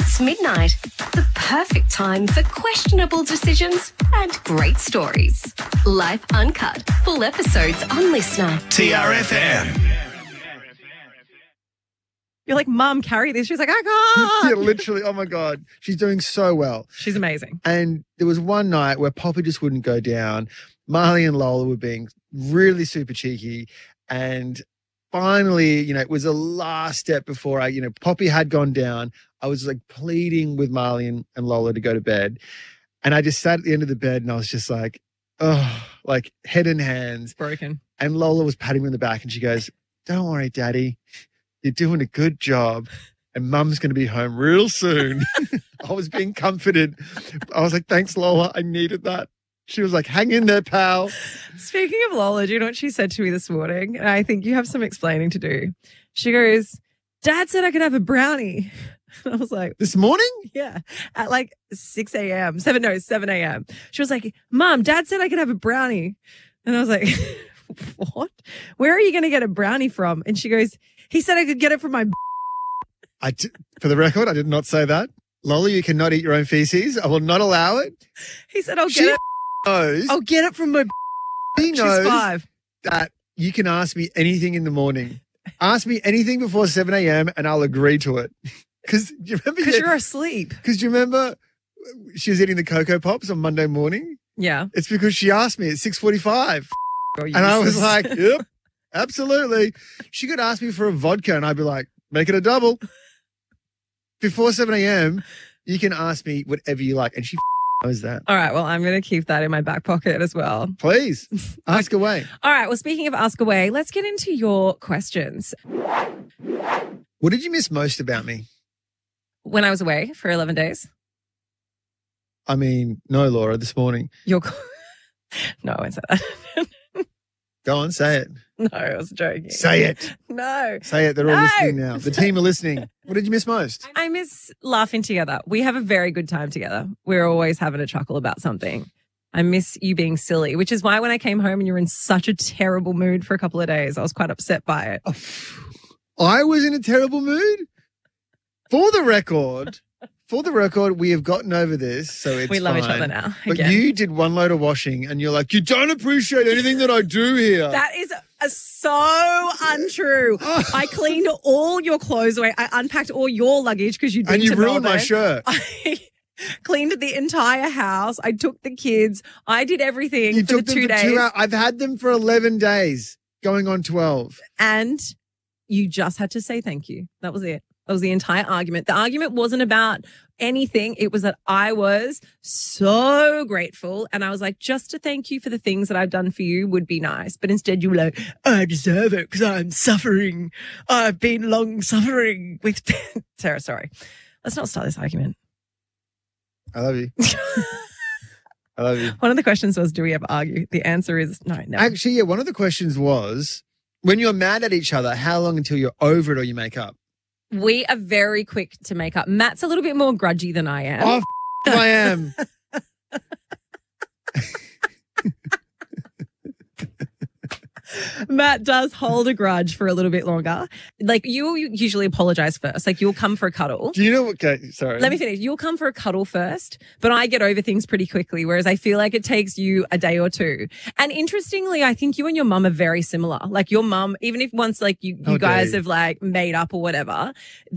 It's midnight. The perfect time for questionable decisions and great stories. Life Uncut. Full episodes on Listener. TRFM. You're like, Mum, carry this. She's like, I can't. Yeah, literally. Oh, my God. She's doing so well. She's amazing. And there was one night where Poppy just wouldn't go down. Marley and Lola were being really super cheeky. And finally, it was the last step before Poppy had gone down. I was like pleading with Marley and Lola to go to bed. And I just sat at the end of the bed and I was just like, oh, like head in hands. Broken. And Lola was patting me on the back and she goes, don't worry, Daddy. You're doing a good job and Mum's going to be home real soon. I was being comforted. I was like, thanks, Lola. I needed that. She was like, hang in there, pal. Speaking of Lola, do you know what she said to me this morning? And I think you have some explaining to do. She goes, Dad said I could have a brownie. And I was like, this morning? Yeah, at like 6 a.m. 7 a.m. She was like, Mom, Dad said I could have a brownie. And I was like, what? Where are you going to get a brownie from? And she goes, he said I could get it from my For the record, I did not say that. Lola, you cannot eat your own feces. I will not allow it. He said, I'll get it from my She knows She's 5. that you can ask me anything in the morning. Ask me anything before 7 a.m. and I'll agree to it. Because you're asleep. Because you remember she was eating the Cocoa Pops on Monday morning? Yeah. It's because she asked me at 6:45. And I was like, yep, absolutely. She could ask me for a vodka and I'd be like, make it a double. Before 7 a.m., you can ask me whatever you like. And she knows that. All right. Well, I'm going to keep that in my back pocket as well. Please, ask away. All right. Well, speaking of ask away, let's get into your questions. What did you miss most about me? When I was away for 11 days. I mean, no, Laura, this morning. No, I won't say that. Go on, say it. No, I was joking. Say it. No. Say it. They're all listening now. The team are listening. What did you miss most? I miss laughing together. We have a very good time together. We're always having a chuckle about something. I miss you being silly, which is why when I came home and you were in such a terrible mood for a couple of days, I was quite upset by it. I was in a terrible mood? For the record, we have gotten over this, so it's We love fine. each other now. But Again. you did one load of washing and you're like, you don't appreciate anything that I do here. That is so untrue. I cleaned all your clothes away. I unpacked all your luggage because you'd been and you to ruined my Melbourne. shirt. I cleaned the entire house. I took the kids. I did everything You for took the them 2 for days. 2 hours. I've had them for 11 days, going on 12. And you just had to say thank you. That was it. That was the entire argument. The argument wasn't about anything. It was that I was so grateful. And I was like, just to thank you for the things that I've done for you would be nice. But instead you were like, I deserve it because I'm suffering. I've been long suffering with Sarah. Sorry. Let's not start this argument. I love you. I love you. One of the questions was, do we ever argue? The answer is no, never. Actually, yeah, one of the questions was, when you're mad at each other, how long until you're over it or you make up? We are very quick to make up. Matt's a little bit more grudgy than I am. Oh, I am. Matt does hold a grudge for a little bit longer. Like, you usually apologize first. Like, you'll come for a cuddle. Do you know what? Okay, sorry. Let me finish. You'll come for a cuddle first, but I get over things pretty quickly, whereas I feel like it takes you a day or two. And interestingly, I think you and your mum are very similar. Like, your mum, even if once like you guys have like made up or whatever,